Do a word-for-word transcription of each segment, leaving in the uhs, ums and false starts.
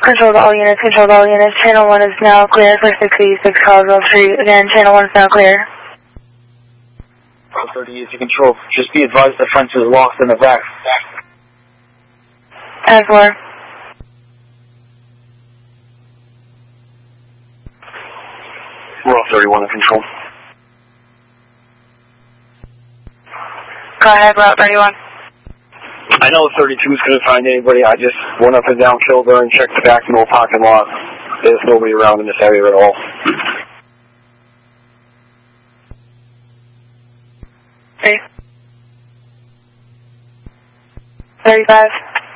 Control to all units, control to all units. Channel one is now clear for six eighty-six Caldwell Street. Again, channel one is now clear. thirty is your control. Just be advised the fence is locked in the back. ten four. We're off thirty-one in control. Go ahead, Route thirty-one. I know thirty-two is going to find anybody. I just went up and down Kilburn and checked the back middle parking lot. There's nobody around in this area at all. Three. thirty-five.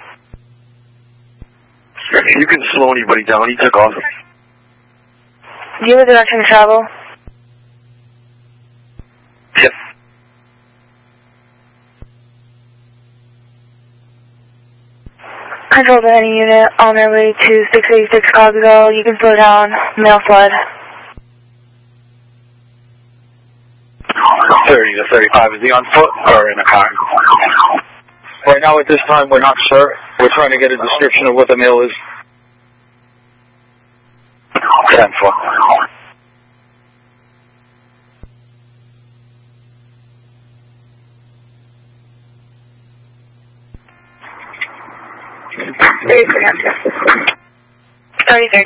You can slow anybody down. He took off. Do you have a direction to travel? Yes. Control to any unit on their way to six eighty-six Caldwell. You can slow down. Mail flood. thirty to thirty-five. Is he on foot or in a car? Right now, at this time, we're not sure. We're trying to get a description of what the mail is. ten four. thirty-three.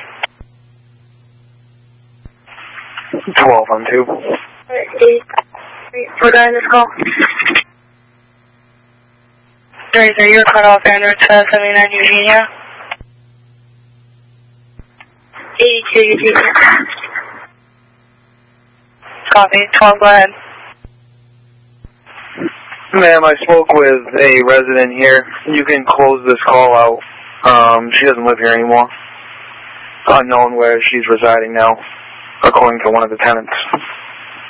twelve on two. Regarding this call. thirty-three, you're cut off Andrew to seventy-nine Eugenia. eighty-two Eugenia. Copy, twelve, go ahead. Ma'am, I spoke with a resident here. You can close this call out. Um, she doesn't live here anymore. Unknown where she's residing now, according to one of the tenants.